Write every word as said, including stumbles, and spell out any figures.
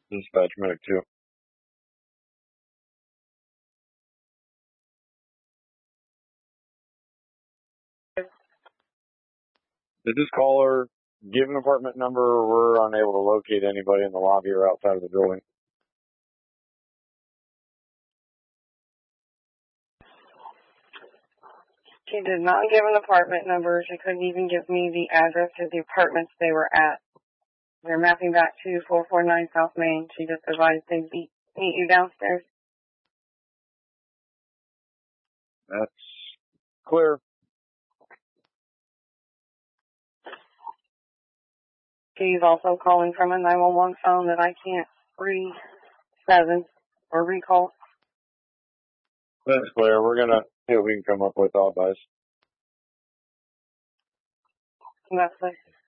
Dispatch medic two. Did this caller give an apartment number, or we're unable to locate anybody in the lobby or outside of the building? She did not give an apartment number. She couldn't even give me the address of the apartments they were at. They're mapping back to four four nine South Main. She just advised they'd meet you downstairs. That's clear. She's also calling from a nine one one phone that I can't re-seven or recall. That's clear. We're going to see what we can come up with, all guys. That's like